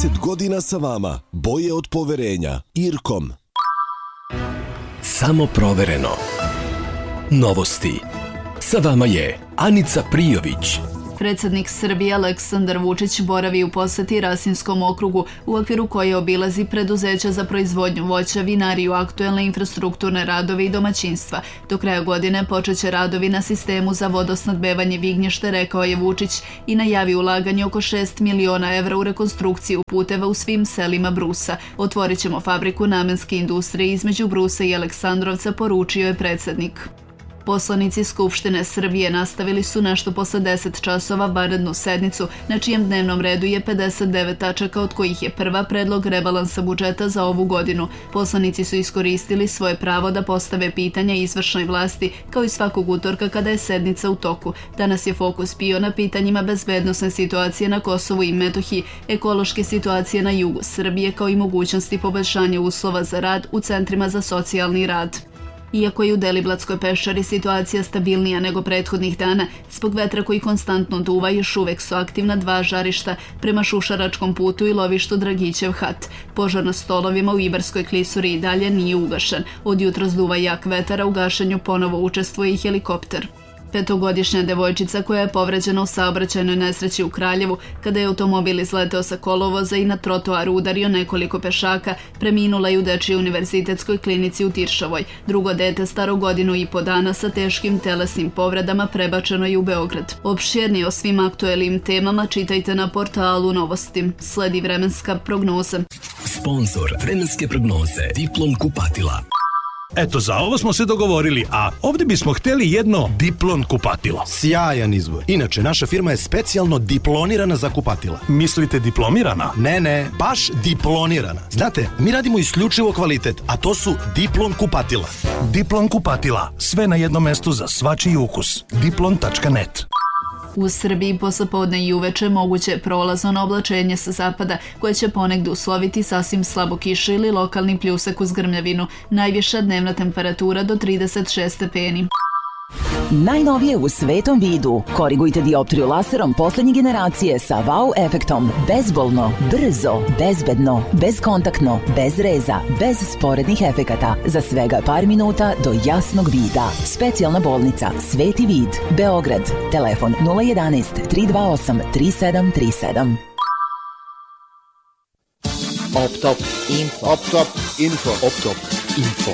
30 godina sa vama. Boje od poverenja. Irkom. Samo provereno. Novosti. Sa vama je Anica Prijović. Predsjednik Srbije Aleksandar Vučić boravi u poseti Rasinskom okrugu u okviru koje obilazi preduzeća za proizvodnju voća, vinariju, aktuelne infrastrukturne radove i domaćinstva. Do kraja godine počeće radovi na sistemu za vodosnadbevanje Vignješte, rekao je Vučić i najavi ulaganje oko 6 miliona evra u rekonstrukciju puteva u svim selima Brusa. Otvorit ćemo fabriku namenske industrije između Brusa i Aleksandrovca, poručio je predsjednik. Poslanici Skupštine Srbije nastavili su nešto posle 10 časova vanrednu sednicu, na čijem dnevnom redu je 59 tačaka, od kojih je prva predlog rebalansa budžeta za ovu godinu. Poslanici su iskoristili svoje pravo da postave pitanja izvršnoj vlasti, kao i svakog utorka kada je sednica u toku. Danas je fokus bio na pitanjima bezbednosne situacije na Kosovu i Metohiji, ekološke situacije na jugu Srbije, kao i mogućnosti poboljšanja uslova za rad u centrima za socijalni rad. Iako je u Deliblatskoj peščari situacija stabilnija nego prethodnih dana, zbog vetra koji konstantno duva još uvek su aktivna 2 žarišta prema Šušaračkom putu i lovištu Dragićev hat. Požar na Stolovima u Ibarskoj klisuri i dalje nije ugašen. Od jutros duva jak vetar, a u gašenju ponovo učestvuje i helikopter. 5-godišnja devojčica koja je povređena u saobraćajnoj nesreći u Kraljevu kada je automobil izleteo sa kolovoza i na trotoaru udario nekoliko pešaka, preminula je u Dečijoj univerzitetskoj klinici u Tiršovoj. Drugo dete staro 1,5 godinu sa teškim telesnim povredama prebačeno je u Beograd. Opširnije o svim aktuelnim temama čitajte na portalu Novosti. Sledi vremenska prognoza. Sponzor vremenske prognoze Diplom kupatila. Eto, za ovo smo se dogovorili, a ovdje bismo htjeli jedno Diplon kupatilo. Sjajan izbor. Inače, naša firma je specijalno diplonirana za kupatila. Mislite diplomirana? Ne, baš diplonirana. Znate, mi radimo isključivo kvalitet, a to su Diplon kupatila. Diplon kupatila. Sve na jednom mestu za svačiji ukus. Diplon.net. U Srbiji poslepodne i uveče moguće je prolazno oblačenje sa zapada, koje će ponegde usloviti sasvim slabo kišu ili lokalni pljusak uz grmljavinu. Najviša dnevna temperatura do 36 stepeni. Najnovije u svetom vidu. Korigujte dioptriju laserom poslednje generacije sa wow efektom. Bezbolno, brzo, bezbedno, bezkontaktno, bez reza, bez sporednih efekata. Za svega par minuta do jasnog vida. Specijalna bolnica Sveti vid, Beograd. Telefon 011 328 3737. Optop info. Optop info. Optop info.